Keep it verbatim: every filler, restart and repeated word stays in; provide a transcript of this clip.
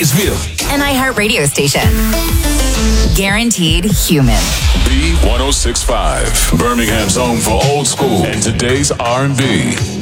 Bakersville. An iHeart radio station. Guaranteed human. B one oh six point five, Birmingham's home for old school and today's R and B.